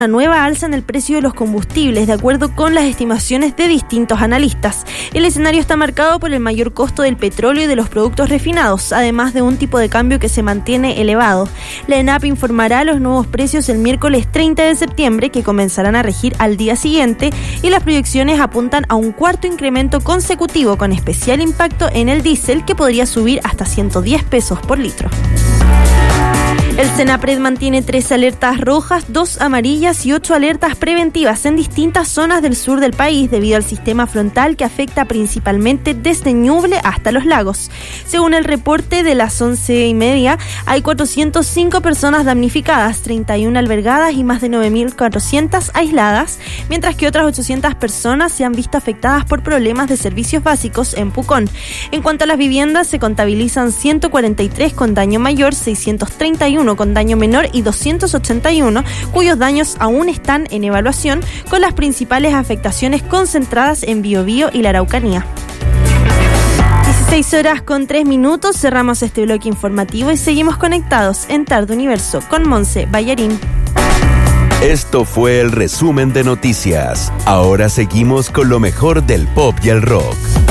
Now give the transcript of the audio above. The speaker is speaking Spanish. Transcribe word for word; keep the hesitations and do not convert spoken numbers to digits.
una nueva alza en el precio de los combustibles, de acuerdo con las estimaciones de distintos analistas. El escenario está marcado por el mayor costo del petróleo y de los productos refinados, además de un tipo de cambio que se mantiene elevado. La ENAP informará los nuevos precios el miércoles treinta de septiembre, que comenzarán a regir al día siguiente, y las proyecciones apuntan a un cuarto incremento consecutivo, con especial impacto en el diésel, que podría subir hasta ciento diez pesos por litro. El Senapred mantiene tres alertas rojas, dos amarillas y ocho alertas preventivas en distintas zonas del sur del país debido al sistema frontal que afecta principalmente desde Ñuble hasta los lagos. Según el reporte de las once y media, hay cuatrocientas cinco personas damnificadas, treinta y una albergadas y más de nueve mil cuatrocientas aisladas, mientras que otras ochocientas personas se han visto afectadas por problemas de servicios básicos en Pucón. En cuanto a las viviendas, se contabilizan ciento cuarenta y tres con daño mayor, seiscientos treinta y uno con daño menor y doscientos ochenta y uno cuyos daños aún están en evaluación, con las principales afectaciones concentradas en Biobío y la Araucanía. dieciséis horas con tres minutos, cerramos este bloque informativo y seguimos conectados en Tarde Universo con Monse Ballarín. Esto fue el resumen de noticias. Ahora seguimos con lo mejor del pop y el rock.